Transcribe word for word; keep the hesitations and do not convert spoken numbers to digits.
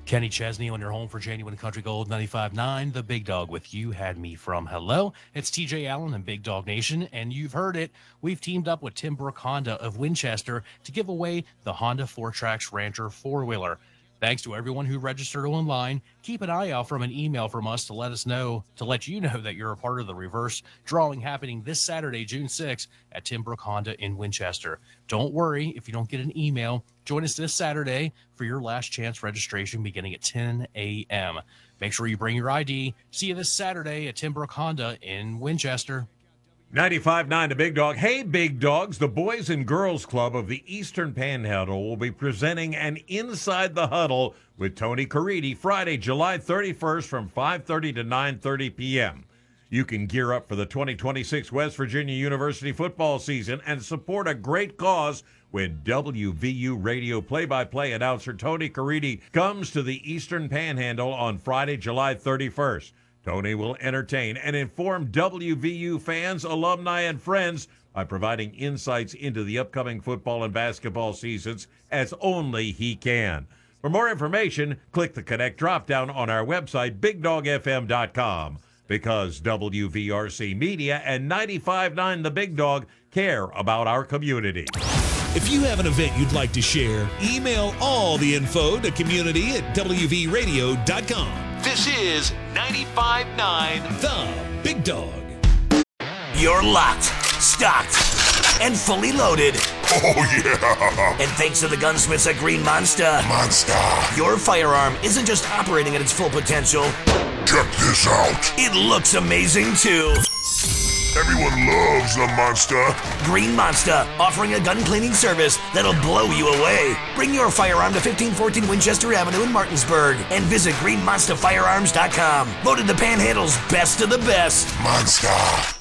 Kenny Chesney on your home for Genuine Country Gold ninety-five point nine. The Big Dog with You Had Me From Hello. It's T J Allen and Big Dog Nation, and you've heard it. We've teamed up with Tim Brook Honda of Winchester to give away the Honda four Tracks Rancher four-wheeler. Thanks to everyone who registered online. Keep an eye out from an email from us to let us know, to let you know that you're a part of the reverse drawing happening this Saturday, June sixth at Tim Brook Honda in Winchester. Don't worry if you don't get an email. Join us this Saturday for your last chance registration beginning at ten a.m. Make sure you bring your I D. See you this Saturday at Tim Brook Honda in Winchester. ninety-five point nine to Big Dog. Hey, Big Dogs, the Boys and Girls Club of the Eastern Panhandle will be presenting an Inside the Huddle with Tony Caridi Friday, July thirty-first from five thirty to nine thirty p.m. You can gear up for the twenty twenty-six West Virginia University football season and support a great cause when W V U radio play-by-play announcer Tony Caridi comes to the Eastern Panhandle on Friday, July thirty-first. Tony will entertain and inform W V U fans, alumni, and friends by providing insights into the upcoming football and basketball seasons as only he can. For more information, click the Connect drop-down on our website, big dog f m dot com, because W V R C Media and ninety-five point nine The Big Dog care about our community. If you have an event you'd like to share, email all the info to community at w v radio dot com. This is ninety-five point nine The Big Dog. You're locked, stocked, and fully loaded. Oh, yeah. And thanks to the gunsmiths at Green Monster, Monster. your firearm isn't just operating at its full potential. Check this out. It looks amazing, too. Everyone loves the Monster. Green Monster, offering a gun cleaning service that'll blow you away. Bring your firearm to fifteen fourteen Winchester Avenue in Martinsburg and visit green monster firearms dot com. Voted the Panhandle's best of the best. Monster.